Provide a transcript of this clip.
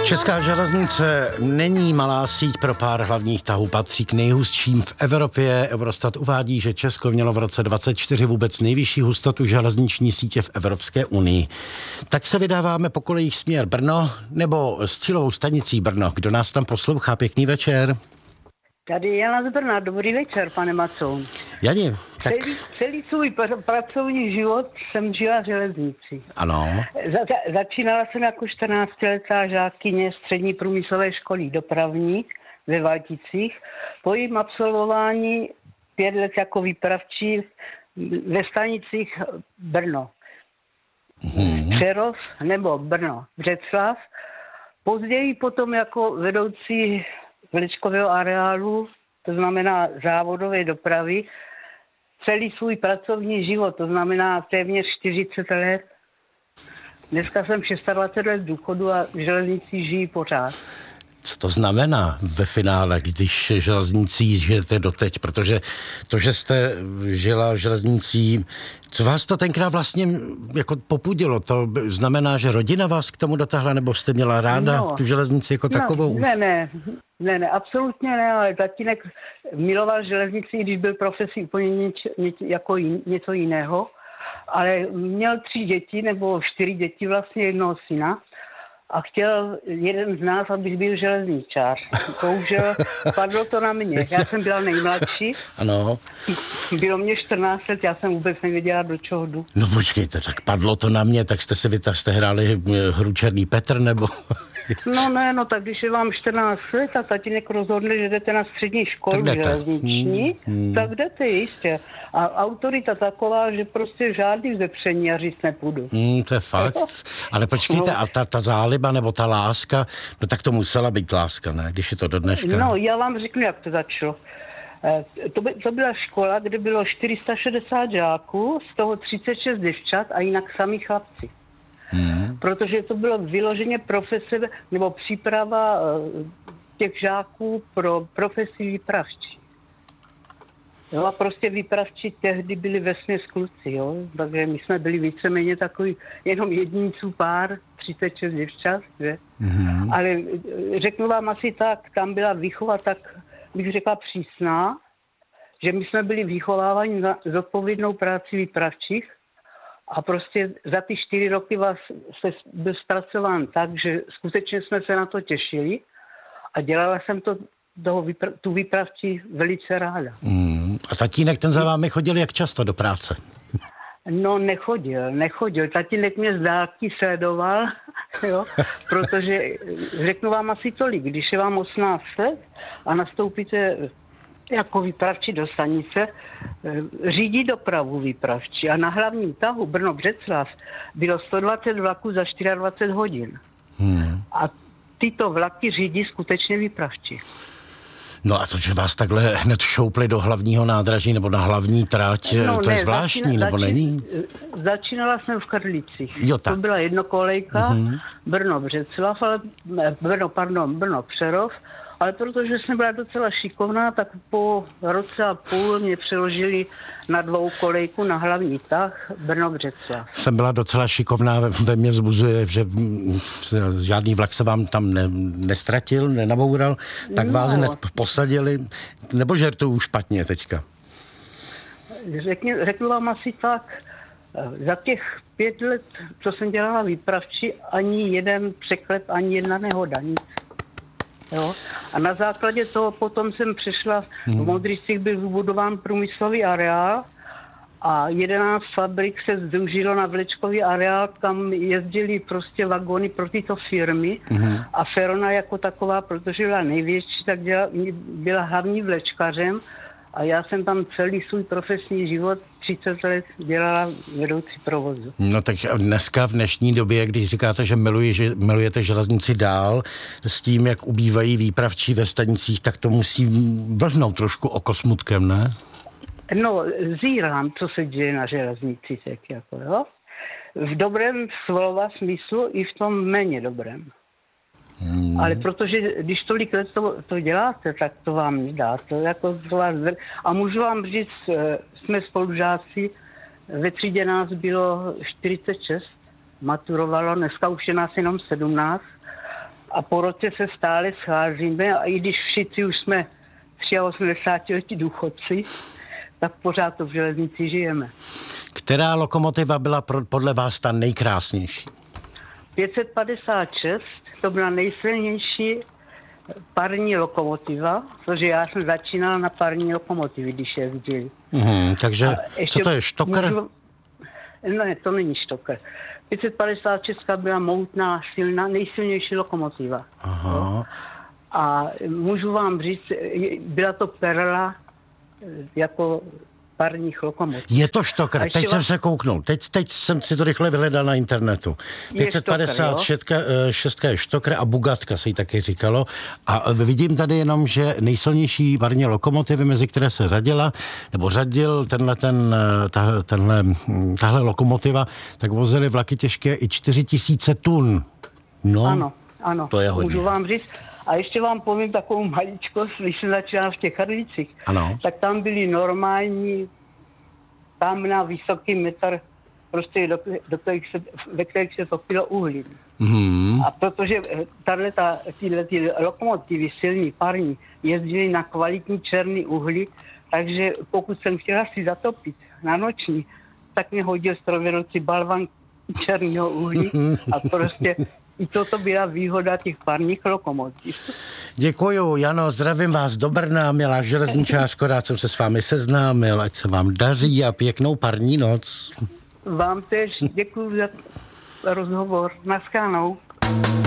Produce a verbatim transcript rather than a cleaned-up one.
Česká železnice není malá síť pro pár hlavních tahů, patří k nejhustším v Evropě. Eurostat uvádí, že Česko mělo v roce dvacet čtyři vůbec nejvyšší hustotu železniční sítě v Evropské unii. Tak se vydáváme po kolejích směr Brno nebo s cílovou stanicí Brno. Kdo nás tam poslouchá? Pěkný večer. Tady Jana z Brna. Dobrý večer, pane Macoun. Jani, tak... Celý, celý svůj pr- pracovní život jsem žila v železnici. Ano. Za, za, začínala jsem jako čtrnáctiletá žákyně střední průmyslové školy dopravní ve Valticích. Po jejím absolvování pět let jako výpravčí ve stanicích Brno. Mm-hmm. Přerov nebo Brno, Břeclav. Později potom jako vedoucí vlečkového areálu, to znamená závodové dopravy, celý svůj pracovní život, to znamená téměř čtyřicet let. Dneska jsem dvacet šest let v důchodu a v železnici žijí pořád. Co to znamená ve finále, když železnicí žijete doteď? Protože to, že jste žila v železnicí, co vás to tenkrát vlastně jako popudilo? To znamená, že rodina vás k tomu dotáhla, nebo jste měla ráda no, tu železnici jako no, takovou? Ne, ne, ne, ne, absolutně ne, ale tatínek miloval železnici, když byl profesí úplně něč, něč, jako jin, něco jiného. Ale měl tři děti, nebo čtyři děti, vlastně jednoho syna. A chtěl jeden z nás, abych byl železničář. Bohužel padlo to na mě. Já jsem byla nejmladší. Ano. Bylo mě čtrnáct let, já jsem vůbec nevěděla, do čeho jdu. No počkejte, tak padlo to na mě, tak jste si vy, tak jste hráli hru Černý Petr, nebo... No ne, no tak když je vám čtrnáct let a tatínek rozhodne, že jdete na střední školu železniční, hmm, hmm. tak jdete jistě. A autorita taková, že prostě žádný vzepření a říct nepůjdu. Hmm, to je fakt. Ale počkejte, no. a ta, ta záliba nebo ta láska, no tak to musela být láska, ne? Když je to do dneška. No, já vám řeknu, jak to začalo. To, by, to byla škola, kde bylo čtyři sta šedesát žáků, z toho třicet šest děvčat a jinak sami chlapci. Hmm. Protože to bylo vyloženě profese nebo příprava těch žáků pro profesi výpravčí. Jo, a prostě výpravčí tehdy byli vesměs kluci, jo. Takže my jsme byli víceméně takový jenom jedinců pár, třicet šest děvčat, že? Hmm. Ale řeknu vám asi tak, tam byla výchova tak, bych řekla, přísná, že my jsme byli vychováváni na zodpovědnou práci výpravčích. A prostě za ty čtyři roky vás se byl zpracován tak, že skutečně jsme se na to těšili a dělala jsem to do vypra- tu výpravčí velice ráda. Mm. A tatínek ten za vámi chodil jak často do práce? No nechodil, nechodil. Tatínek mě z dálky sledoval, jo, protože řeknu vám asi tolik, když je vám osmnáct let a nastoupíte jako výpravčí do stanice, řídí dopravu výpravčí a na hlavním tahu Brno-Břeclav bylo sto dvacet vlaků za dvacet čtyři hodin. Hmm. A tyto vlaky řídí skutečně výpravčí. No a to, že vás takhle hned šoupli do hlavního nádraží nebo na hlavní trať, no, to ne, je zvláštní, začína, nebo není? Začínala jsem v Karlicích. Jo, tak. To byla jednokolejka, mm-hmm. Brno-Břeclav, ale Brno, pardon, Brno-Přerov. Ale protože jsem byla docela šikovná, tak po roce a půl mě přeložili na dvou kolejku na hlavní tah Brno-Břeclav. Jsem byla docela šikovná, ve, ve mně zbuzuje, že žádný vlak se vám tam ne, nestratil, nenaboural, tak no. vás hned posadili, nebo žertuju špatně teďka? Řekni, řeknu vám asi tak, za těch pět let, co jsem dělala výpravčí, ani jeden překlep, ani jedna nehoda, nic. Jo? A na základě toho potom jsem přešla, hmm. v Modřicích byl vybudován průmyslový areál a jedenáct fabrik se sdružilo na vlečkový areál, kam jezdili prostě vagony pro tyto firmy hmm. a Ferona jako taková, protože byla největší, tak děla, byla hlavní vlečkařem a já jsem tam celý svůj profesní život třicet let dělala vedoucí provozu. No tak dneska v dnešní době, když říkáte, že, miluji, že milujete železnici dál s tím, jak ubývají výpravčí ve stanicích, tak to musí vlhnout trošku oko smutkem, ne? No, zírám, co se děje na železnici, tak jako, jo. V dobrém slova smyslu i v tom méně dobrém. Hmm. Ale protože když tolik let to, to děláte, tak to vám nedá. To jako to vás... A můžu vám říct, jsme spolužáci, ve třídě nás bylo čtyřicet šest, maturovalo, dneska už je nás jenom sedmnáct. a po roce se stále scházíme a i když všichni už jsme osmdesát letí důchodci, tak pořád to v železnici žijeme. Která lokomotiva byla pro, podle vás ta nejkrásnější? pět set padesát šest, to byla nejsilnější parní lokomotiva, protože já jsem začínala na parní lokomotivy, když jezdili. Mm, takže co to je, štokr? Můžu, ne, to není štokr. pět set padesát šest byla mohutná, silná, nejsilnější lokomotiva. Aha. A můžu vám říct, byla to perla jako parních lokomotiv. Je to štokr, teď vám... jsem se kouknul. Teď, teď jsem si to rychle vyhledal na internetu. pět set padesát šest je štokr a Bugatka se jí taky říkalo. A vidím tady jenom, že nejsilnější parní lokomotivy, mezi které se řadila, nebo řadil tenhle, ten, tahle, tenhle, tahle lokomotiva, tak vozily vlaky těžké i čtyři tisíce tun. No, ano, ano. To je hodně. Můžu vám říct. A ještě vám povím takovou maličkost, když jsem začala v těch Karlicích, ano. Tak tam byli normální, tam na vysoký metr, prostě do, do kterých se, ve kterých se topilo uhlí. Mm. A protože tato, tyhle ty lokomotivy silní, parní, jezdily na kvalitní černý uhlí, takže pokud jsem chtěla si zatopit na noční, tak mě hodil strojvedoucí balvan černého uhlí a prostě i toto byla výhoda těch parních lokomotiv. Děkuju, Jano, zdravím vás do Brna, milá železničářko, rád jsem se s vámi seznámil, ať se vám daří a pěknou parní noc. Vám tež děkuju za rozhovor. Naschledanou.